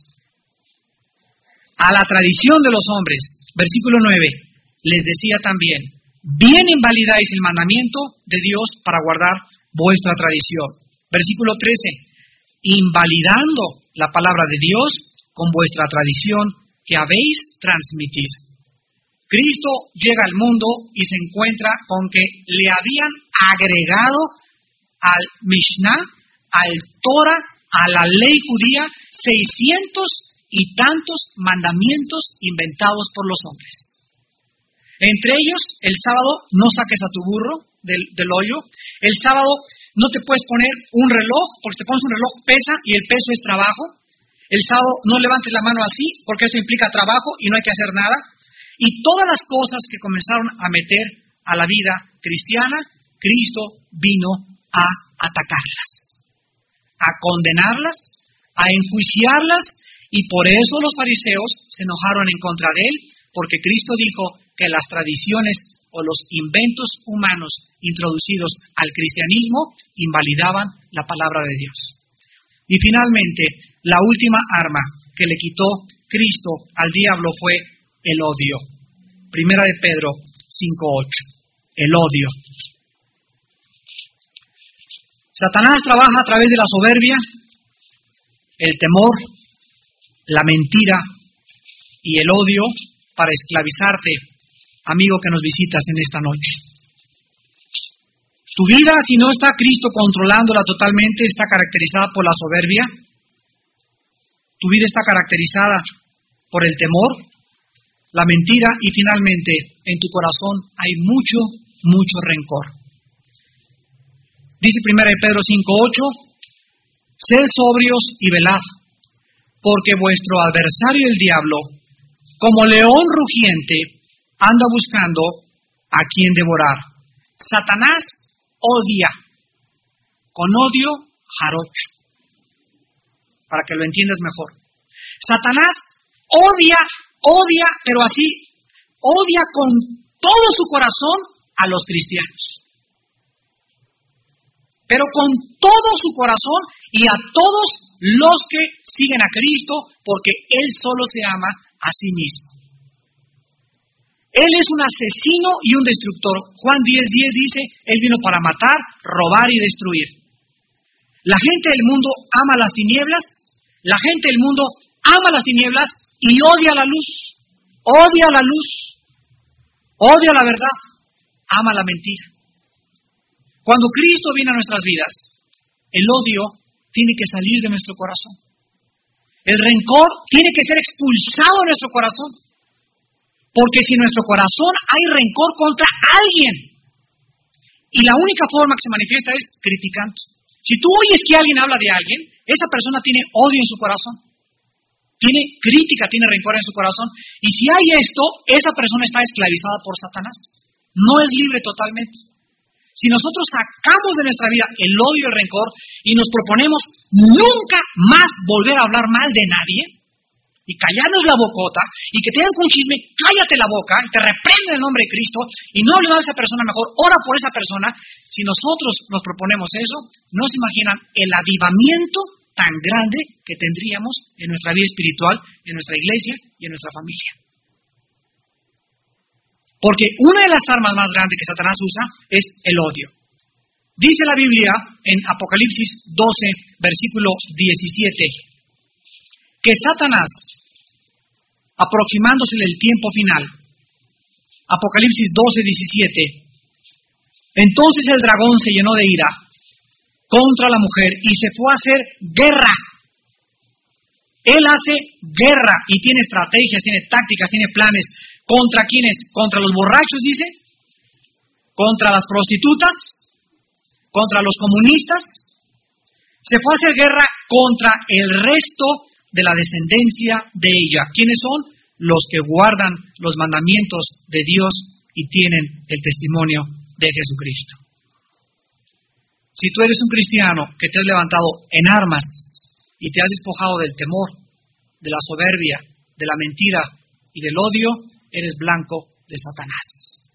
A la tradición de los hombres. Versículo nueve. Les decía también, bien invalidáis el mandamiento de Dios para guardar vuestra tradición. Versículo trece. Invalidando la palabra de Dios con vuestra tradición que habéis transmitido. Cristo llega al mundo y se encuentra con que le habían agregado al Mishnah, al Torah, a la ley judía, seiscientos y tantos mandamientos inventados por los hombres. Entre ellos, el sábado no saques a tu burro del, del hoyo. El sábado no te puedes poner un reloj, porque te pones un reloj pesa y el peso es trabajo. El sábado no levantes la mano así, porque eso implica trabajo y no hay que hacer nada. Y todas las cosas que comenzaron a meter a la vida cristiana, Cristo vino a atacarlas, a condenarlas, a enjuiciarlas, y por eso los fariseos se enojaron en contra de él, porque Cristo dijo que las tradiciones o los inventos humanos introducidos al cristianismo invalidaban la palabra de Dios. Y finalmente, la última arma que le quitó Cristo al diablo fue el odio. Primera de Pedro cinco ocho. El odio. Satanás trabaja a través de la soberbia, el temor, la mentira y el odio para esclavizarte, amigo que nos visitas en esta noche. Tu vida, si no está Cristo controlándola totalmente, está caracterizada por la soberbia. Tu vida está caracterizada por el temor, la mentira y finalmente en tu corazón hay mucho, mucho rencor. Dice primera de Pedro cinco ocho, sed sobrios y velad, porque vuestro adversario el diablo, como león rugiente, anda buscando a quien devorar. Satanás odia, con odio jarocho, para que lo entiendas mejor. Satanás odia, odia, pero así, odia con todo su corazón a los cristianos. Pero con todo su corazón y a todos los que siguen a Cristo, porque Él solo se ama a sí mismo. Él es un asesino y un destructor. Juan diez diez dice, Él vino para matar, robar y destruir. La gente del mundo ama las tinieblas, la gente del mundo ama las tinieblas y odia la luz, odia la luz, odia la verdad. ama la mentira. Cuando Cristo viene a nuestras vidas, el odio tiene que salir de nuestro corazón. El rencor tiene que ser expulsado de nuestro corazón. Porque si en nuestro corazón hay rencor contra alguien, y la única forma que se manifiesta es criticando. Si tú oyes que alguien habla de alguien, esa persona tiene odio en su corazón. Tiene crítica, tiene rencor en su corazón. Y si hay esto, esa persona está esclavizada por Satanás. No es libre totalmente. Si nosotros sacamos de nuestra vida el odio y el rencor y nos proponemos nunca más volver a hablar mal de nadie y callarnos la bocota y que te den un chisme, cállate la boca y te reprende en el nombre de Cristo y no hables mal de esa persona, mejor ora por esa persona. Si nosotros nos proponemos eso, no se imaginan el avivamiento tan grande que tendríamos en nuestra vida espiritual, en nuestra iglesia y en nuestra familia. Porque una de las armas más grandes que Satanás usa es el odio. Dice la Biblia en Apocalipsis doce, versículo diecisiete, que Satanás, aproximándose del tiempo final, Apocalipsis doce, diecisiete, entonces el dragón se llenó de ira contra la mujer y se fue a hacer guerra. Él hace guerra y tiene estrategias, tiene tácticas, tiene planes. ¿Contra quiénes? Contra los borrachos, dice. Contra las prostitutas. Contra los comunistas. Se fue a hacer guerra contra el resto de la descendencia de ella. ¿Quiénes son? Los que guardan los mandamientos de Dios y tienen el testimonio de Jesucristo. Si tú eres un cristiano que te has levantado en armas y te has despojado del temor, de la soberbia, de la mentira y del odio, eres blanco de Satanás.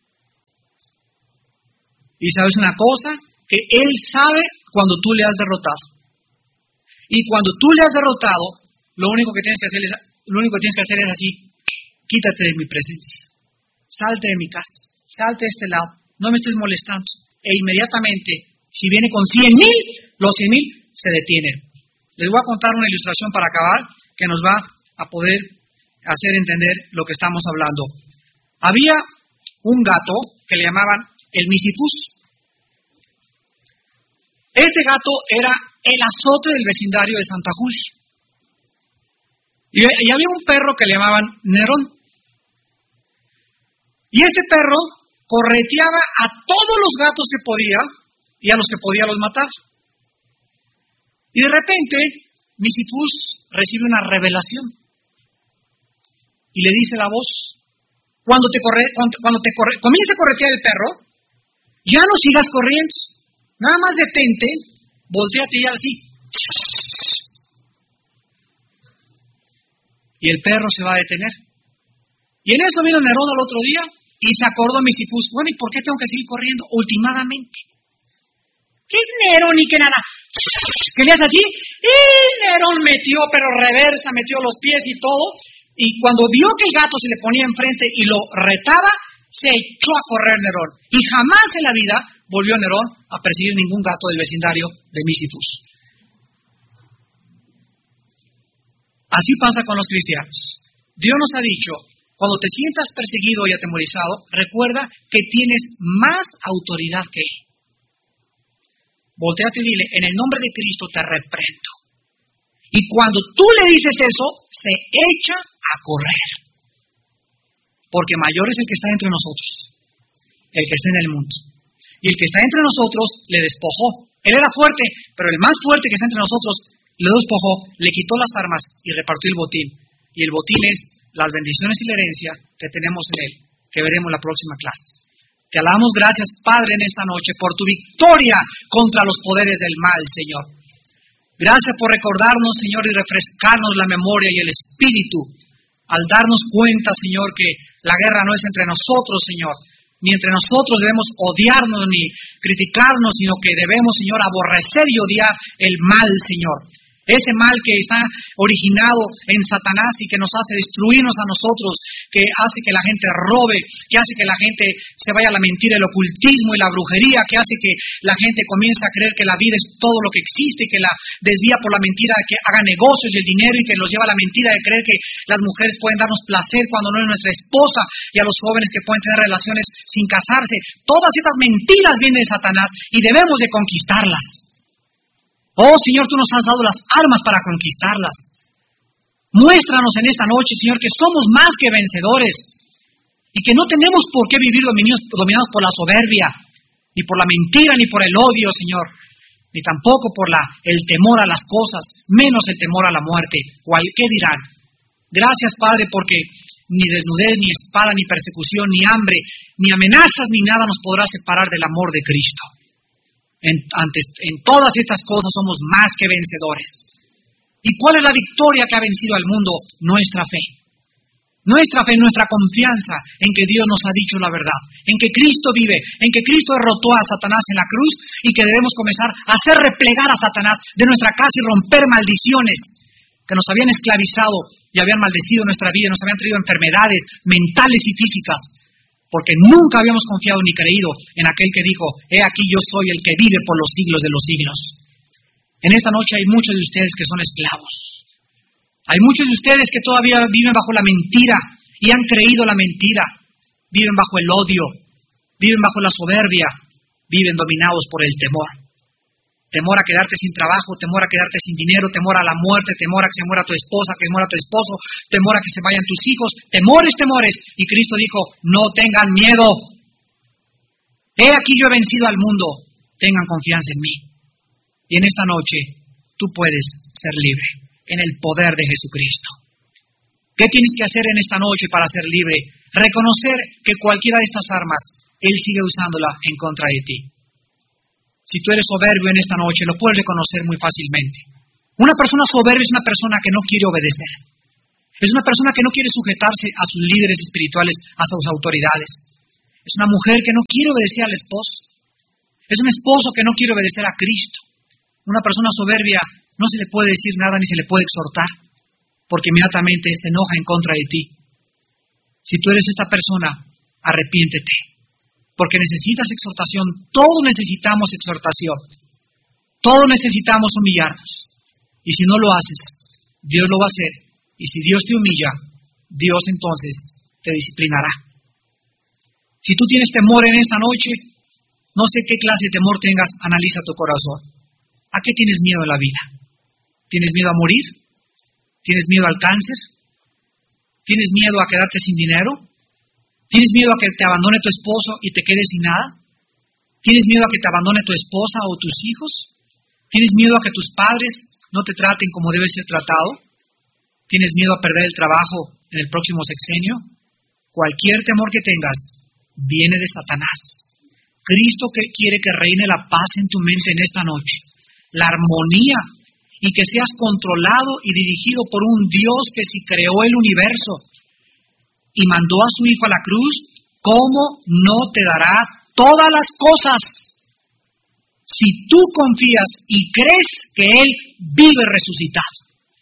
Y sabes una cosa, que él sabe cuando tú le has derrotado. Y cuando tú le has derrotado, lo único que tienes que hacer es, lo único que tienes que hacer es así: quítate de mi presencia, salte de mi casa, salte de este lado, no me estés molestando. E inmediatamente, si viene con cien mil, los cien mil se detienen. Les voy a contar una ilustración para acabar que nos va a poder hacer entender lo que estamos hablando. Había un gato que le llamaban el Misifus. Este gato era el azote del vecindario de Santa Julia. Y, y había un perro que le llamaban Nerón. Y este perro correteaba a todos los gatos que podía y a los que podía los mataba. Y de repente, Misifus recibe una revelación. Y le dice la voz: cuando te, corre, cuando, cuando te corre, comience a corretear el perro, ya no sigas corriendo, nada más detente, volteate y así. Y el perro se va a detener. Y en eso vino Nerón al otro día y se acordó Misifus: bueno, ¿y por qué tengo que seguir corriendo? Últimamente. ¿Qué es Nerón y qué nada? ¿Qué le hace aquí? Y Nerón metió, pero reversa, metió los pies y todo. Y cuando vio que el gato se le ponía enfrente y lo retaba, se echó a correr Nerón. Y jamás en la vida volvió Nerón a perseguir ningún gato del vecindario de Misifus. Así pasa con los cristianos. Dios nos ha dicho: cuando te sientas perseguido y atemorizado, recuerda que tienes más autoridad que Él. Voltéate y dile: en el nombre de Cristo te reprendo. Y cuando tú le dices eso, se echa a correr. Porque mayor es el que está entre nosotros, el que está en el mundo. Y el que está entre nosotros le despojó. Él era fuerte, pero el más fuerte que está entre nosotros le despojó, le quitó las armas y repartió el botín. Y el botín es las bendiciones y la herencia que tenemos en Él, que veremos en la próxima clase. Te alabamos, gracias, Padre, en esta noche por tu victoria contra los poderes del mal, Señor. Gracias por recordarnos, Señor, y refrescarnos la memoria y el espíritu, al darnos cuenta, Señor, que la guerra no es entre nosotros, Señor, ni entre nosotros debemos odiarnos ni criticarnos, sino que debemos, Señor, aborrecer y odiar el mal, Señor. Ese mal que está originado en Satanás y que nos hace destruirnos a nosotros, que hace que la gente robe, que hace que la gente se vaya a la mentira, el ocultismo y la brujería, que hace que la gente comience a creer que la vida es todo lo que existe, que la desvía por la mentira de que haga negocios y el dinero y que los lleva a la mentira de creer que las mujeres pueden darnos placer cuando no es nuestra esposa, y a los jóvenes que pueden tener relaciones sin casarse. Todas estas mentiras vienen de Satanás y debemos de conquistarlas. Oh Señor, tú nos has dado las armas para conquistarlas. Muéstranos en esta noche, Señor, que somos más que vencedores y que no tenemos por qué vivir dominados, dominados por la soberbia, ni por la mentira, ni por el odio, Señor, ni tampoco por la, el temor a las cosas, menos el temor a la muerte. ¿O al qué dirán? Gracias, Padre, porque ni desnudez, ni espada, ni persecución, ni hambre, ni amenazas, ni nada nos podrá separar del amor de Cristo. En, antes, en todas estas cosas somos más que vencedores. ¿Y cuál es la victoria que ha vencido al mundo? Nuestra fe. Nuestra fe, nuestra confianza en que Dios nos ha dicho la verdad, en que Cristo vive, en que Cristo derrotó a Satanás en la cruz y que debemos comenzar a hacer replegar a Satanás de nuestra casa y romper maldiciones que nos habían esclavizado y habían maldecido nuestra vida, nos habían traído enfermedades mentales y físicas. Porque nunca habíamos confiado ni creído en aquel que dijo, he aquí yo soy el que vive por los siglos de los siglos. En esta noche hay muchos de ustedes que son esclavos. Hay muchos de ustedes que todavía viven bajo la mentira y han creído la mentira. Viven bajo el odio, viven bajo la soberbia, viven dominados por el temor. Temor a quedarte sin trabajo, temor a quedarte sin dinero, temor a la muerte, temor a que se muera tu esposa, que muera tu esposo, temor a que se vayan tus hijos, temores, temores. Y Cristo dijo, no tengan miedo. He aquí yo he vencido al mundo, tengan confianza en mí. Y en esta noche tú puedes ser libre en el poder de Jesucristo. ¿Qué tienes que hacer en esta noche para ser libre? Reconocer que cualquiera de estas armas, Él sigue usándola en contra de ti. Si tú eres soberbio en esta noche, lo puedes reconocer muy fácilmente. Una persona soberbia es una persona que no quiere obedecer. Es una persona que no quiere sujetarse a sus líderes espirituales, a sus autoridades. Es una mujer que no quiere obedecer al esposo. Es un esposo que no quiere obedecer a Cristo. Una persona soberbia no se le puede decir nada ni se le puede exhortar, porque inmediatamente se enoja en contra de ti. Si tú eres esta persona, arrepiéntete. Porque necesitas exhortación, todos necesitamos exhortación, todos necesitamos humillarnos. Y si no lo haces, Dios lo va a hacer. Y si Dios te humilla, Dios entonces te disciplinará. Si tú tienes temor en esta noche, no sé qué clase de temor tengas, analiza tu corazón. ¿A qué tienes miedo en la vida? ¿Tienes miedo a morir? ¿Tienes miedo al cáncer? ¿Tienes miedo a quedarte sin dinero? ¿Tienes miedo a que te abandone tu esposo y te quedes sin nada? ¿Tienes miedo a que te abandone tu esposa o tus hijos? ¿Tienes miedo a que tus padres no te traten como debe ser tratado? ¿Tienes miedo a perder el trabajo en el próximo sexenio? Cualquier temor que tengas viene de Satanás. Cristo que quiere que reine la paz en tu mente en esta noche, la armonía, y que seas controlado y dirigido por un Dios que si creó el universo y mandó a su Hijo a la cruz, ¿cómo no te dará todas las cosas? Si tú confías y crees que Él vive resucitado.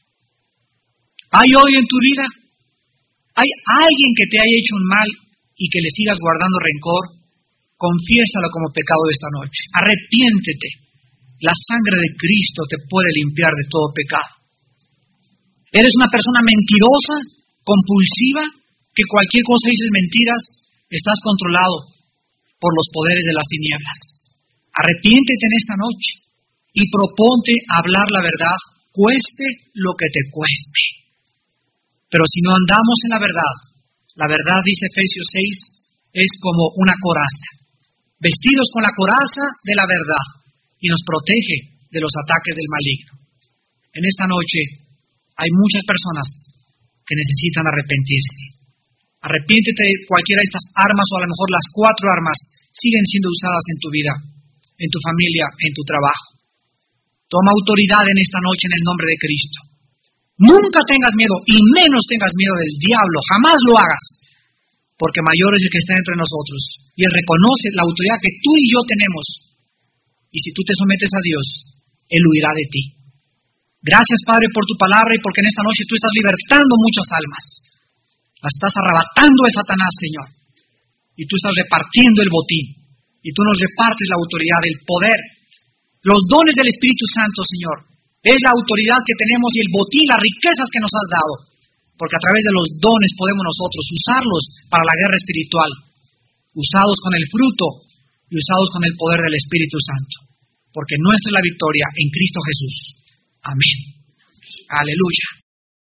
¿Hay hoy en tu vida? ¿Hay alguien que te haya hecho un mal y que le sigas guardando rencor? Confiésalo como pecado de esta noche. Arrepiéntete. La sangre de Cristo te puede limpiar de todo pecado. ¿Eres una persona mentirosa, compulsiva, que cualquier cosa dices mentiras? Estás controlado por los poderes de las tinieblas. Arrepiéntete en esta noche y proponte hablar la verdad, cueste lo que te cueste. Pero si no andamos en la verdad, la verdad, dice Efesios seis, es como una coraza, vestidos con la coraza de la verdad, y nos protege de los ataques del maligno. En esta noche hay muchas personas que necesitan arrepentirse. Arrepiéntete de cualquiera de estas armas, o a lo mejor las cuatro armas siguen siendo usadas en tu vida, en tu familia, en tu trabajo. Toma autoridad en esta noche en el nombre de Cristo. Nunca tengas miedo, y menos tengas miedo del diablo. Jamás lo hagas, porque mayor es el que está entre nosotros. Y Él reconoce la autoridad que tú y yo tenemos. Y si tú te sometes a Dios, Él huirá de ti. Gracias, Padre, por tu palabra y porque en esta noche tú estás libertando muchas almas. Las estás arrebatando de Satanás, Señor. Y tú estás repartiendo el botín. Y tú nos repartes la autoridad, el poder, los dones del Espíritu Santo, Señor. Es la autoridad que tenemos y el botín, las riquezas que nos has dado. Porque a través de los dones podemos nosotros usarlos para la guerra espiritual. Usados con el fruto y usados con el poder del Espíritu Santo. Porque nuestra es la victoria en Cristo Jesús. Amén. Aleluya.